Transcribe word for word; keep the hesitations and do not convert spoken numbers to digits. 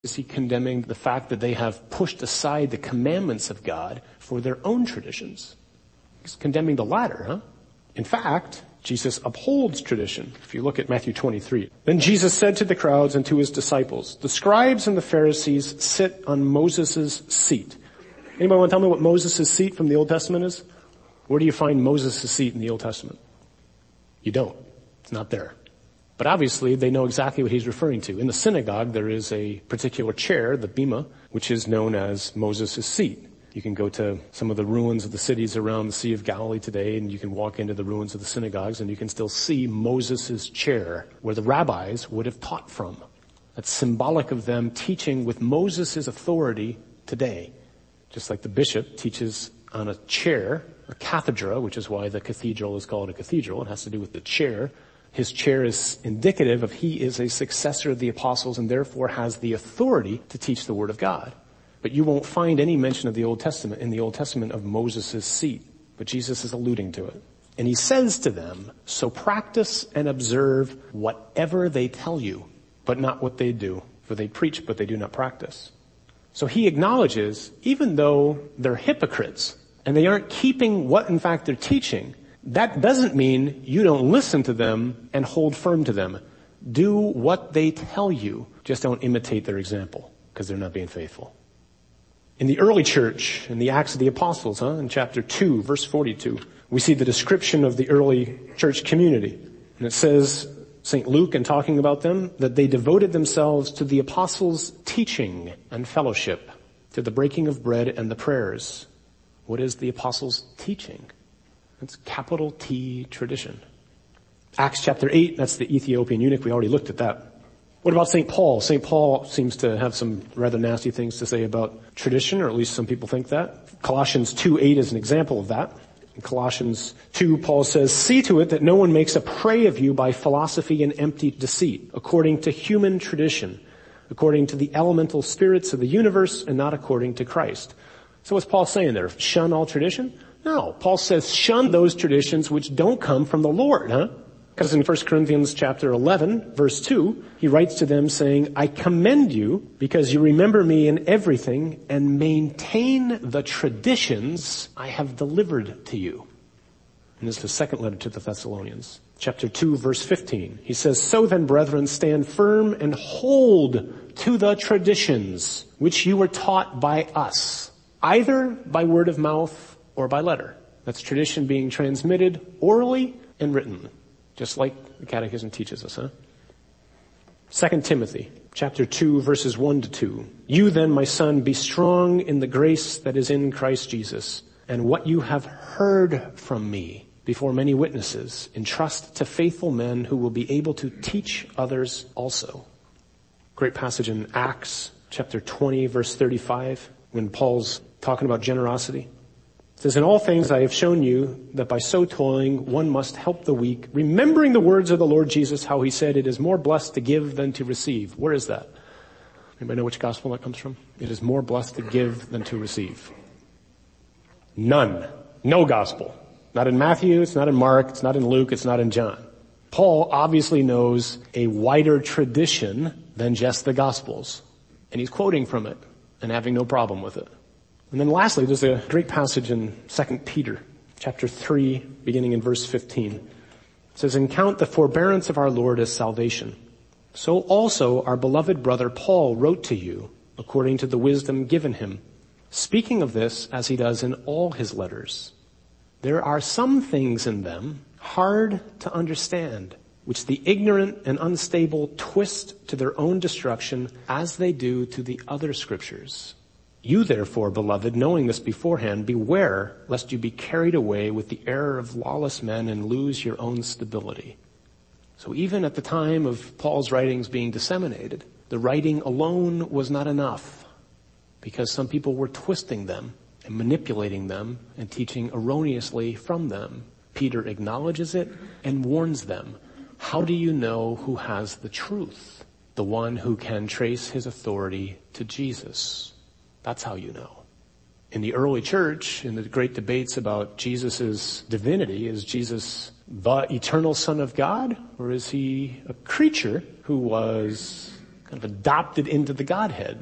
Is he condemning the fact that they have pushed aside the commandments of God for their own traditions? He's condemning the latter, huh? In fact, Jesus upholds tradition. If you look at Matthew twenty-three. Then Jesus said to the crowds and to his disciples, the scribes and the Pharisees sit on Moses' seat. Anybody want to tell me what Moses' seat from the Old Testament is? Where do you find Moses' seat in the Old Testament? You don't. It's not there. But obviously they know exactly what he's referring to. In the synagogue there is a particular chair, the bima, which is known as Moses' seat. You can go to some of the ruins of the cities around the Sea of Galilee today, and you can walk into the ruins of the synagogues and you can still see Moses' chair where the rabbis would have taught from. That's symbolic of them teaching with Moses' authority today. Just like the bishop teaches on a chair, a cathedra, which is why the cathedral is called a cathedral. It has to do with the chair. His chair is indicative of he is a successor of the apostles and therefore has the authority to teach the word of God. But you won't find any mention of the Old Testament in the Old Testament of Moses' seat. But Jesus is alluding to it. And he says to them, so practice and observe whatever they tell you, but not what they do. For they preach, but they do not practice. So he acknowledges, even though they're hypocrites and they aren't keeping what in fact they're teaching, that doesn't mean you don't listen to them and hold firm to them. Do what they tell you. Just don't imitate their example because they're not being faithful. In the early church, in the Acts of the Apostles, huh, in chapter two, verse forty-two, we see the description of the early church community. And it says, Saint Luke, in talking about them, that they devoted themselves to the apostles' teaching and fellowship, to the breaking of bread and the prayers. What is the apostles' teaching? It's capital T tradition. Acts chapter eight, that's the Ethiopian eunuch. We already looked at that. What about Saint Paul? Saint Paul seems to have some rather nasty things to say about tradition, or at least some people think that. Colossians two eight is an example of that. In Colossians two, Paul says, see to it that no one makes a prey of you by philosophy and empty deceit, according to human tradition, according to the elemental spirits of the universe, and not according to Christ. So what's Paul saying there? Shun all tradition? No. Paul says shun those traditions which don't come from the Lord, huh? Because in First Corinthians chapter eleven, verse two, he writes to them saying, I commend you because you remember me in everything and maintain the traditions I have delivered to you. And this is the second letter to the Thessalonians. Chapter two, verse fifteen. He says, so then, brethren, stand firm and hold to the traditions which you were taught by us, either by word of mouth or by letter. That's tradition being transmitted orally and written. Just like the Catechism teaches us, huh? Second Timothy, chapter two, verses one to two. You then, my son, be strong in the grace that is in Christ Jesus, and what you have heard from me before many witnesses, entrust to faithful men who will be able to teach others also. Great passage in Acts, chapter twenty, verse thirty-five, when Paul's talking about generosity. It says, in all things I have shown you that by so toiling one must help the weak, remembering the words of the Lord Jesus, how he said, it is more blessed to give than to receive. Where is that? Anybody know which gospel that comes from? It is more blessed to give than to receive. None. No gospel. Not in Matthew, it's not in Mark, it's not in Luke, it's not in John. Paul obviously knows a wider tradition than just the gospels. And he's quoting from it and having no problem with it. And then lastly, there's a great passage in Second Peter, chapter three, beginning in verse fifteen. It says, and count the forbearance of our Lord as salvation. So also our beloved brother Paul wrote to you, according to the wisdom given him, speaking of this as he does in all his letters. There are some things in them hard to understand, which the ignorant and unstable twist to their own destruction as they do to the other scriptures. You therefore, beloved, knowing this beforehand, beware lest you be carried away with the error of lawless men and lose your own stability. So even at the time of Paul's writings being disseminated, the writing alone was not enough because some people were twisting them and manipulating them and teaching erroneously from them. Peter acknowledges it and warns them. How do you know who has the truth? The one who can trace his authority to Jesus. That's how you know. In the early church, in the great debates about Jesus' divinity, is Jesus the eternal Son of God, or is he a creature who was kind of adopted into the Godhead.